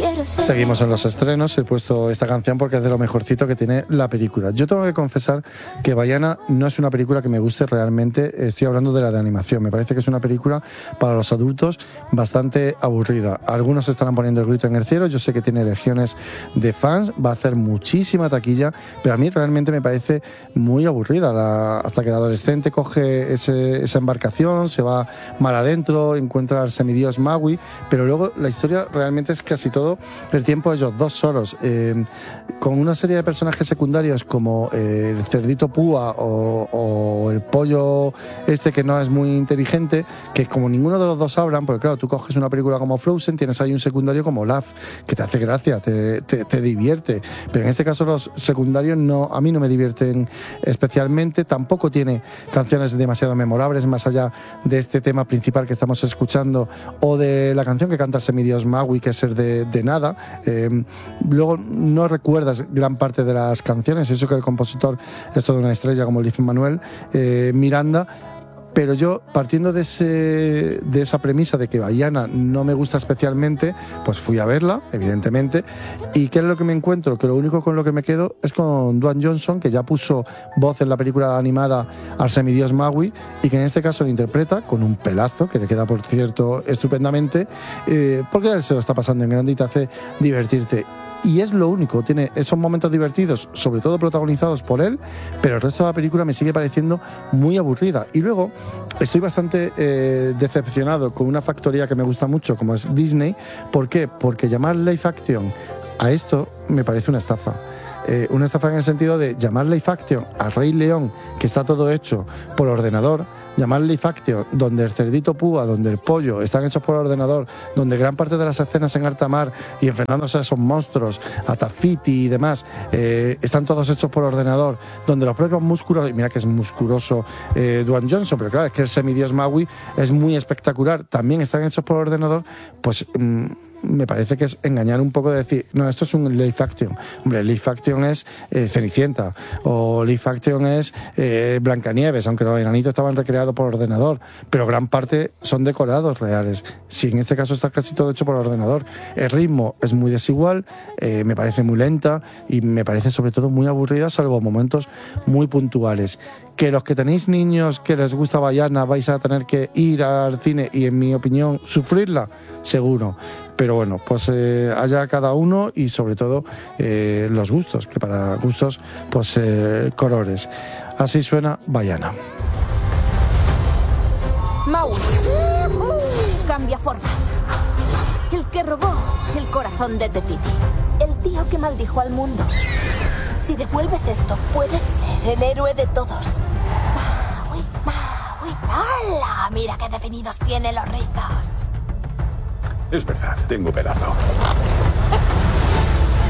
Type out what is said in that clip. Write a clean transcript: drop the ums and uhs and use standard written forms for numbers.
Seguimos en los estrenos. He puesto esta canción porque es de lo mejorcito que tiene la película. Yo tengo que confesar que Vaiana no es una película que me guste realmente. Estoy hablando de la de animación. Me parece que es una película para los adultos bastante aburrida. Algunos estarán poniendo el grito en el cielo. Yo sé que tiene legiones de fans. Va a hacer muchísima taquilla, pero a mí realmente me parece muy aburrida. Hasta que el adolescente coge esa embarcación, se va mar adentro, encuentra al semidios Maui, pero luego la historia realmente es casi todo el tiempo de ellos dos solos, con una serie de personajes secundarios como el cerdito Púa o el pollo este que no es muy inteligente, que como ninguno de los dos hablan, porque claro, tú coges una película como Frozen, tienes ahí un secundario como Olaf, que te hace gracia, te divierte, pero en este caso los secundarios a mí no me divierten especialmente. Tampoco tiene canciones demasiado memorables, más allá de este tema principal que estamos escuchando o de la canción que canta el semidios Maui, que es el de nada. Luego no recuerdas gran parte de las canciones, eso que el compositor es toda una estrella como Lin-Manuel Miranda. Pero yo, partiendo de esa premisa de que Vaiana no me gusta especialmente, pues fui a verla, evidentemente. ¿Y qué es lo que me encuentro? Que lo único con lo que me quedo es con Dwayne Johnson, que ya puso voz en la película animada al semidios Maui, y que en este caso lo interpreta con un pelazo, que le queda, por cierto, estupendamente, porque él se lo está pasando en grande y te hace divertirte. Y es lo único, tiene esos momentos divertidos, sobre todo protagonizados por él, pero el resto de la película me sigue pareciendo muy aburrida. Y luego estoy bastante decepcionado con una factoría que me gusta mucho, como es Disney. ¿Por qué? Porque llamar live action a esto me parece una estafa. Una estafa en el sentido de llamar live action al Rey León, que está todo hecho por ordenador, llamar live action donde el cerdito Púa, donde el pollo están hechos por ordenador, donde gran parte de las escenas en alta mar y enfrentándose a esos monstruos, a Tafiti y demás, están todos hechos por ordenador, donde los propios músculos, y mira que es musculoso Dwayne Johnson, pero claro, es que el semidios Maui es muy espectacular, también están hechos por ordenador, pues me parece que es engañar un poco de decir, no, esto es un live action. Hombre, live action es Cenicienta, o live action es Blancanieves, aunque los enanitos estaban recreados por ordenador, pero gran parte son decorados reales. Si en este caso está casi todo hecho por ordenador. El ritmo es muy desigual, me parece muy lenta y me parece sobre todo muy aburrida, salvo momentos muy puntuales. Que los que tenéis niños que les gusta Vaiana vais a tener que ir al cine y, en mi opinión, sufrirla, seguro. Pero bueno, pues allá cada uno y sobre todo los gustos, que para gustos, pues colores. Así suena Vaiana. Maui. Cambia formas. El que robó el corazón de Tefiti. El tío que maldijo al mundo. Si devuelves esto, puedes ser el héroe de todos. Maui, Maui. ¡Hala! Mira qué definidos tiene los rizos. Es verdad, tengo pelazo.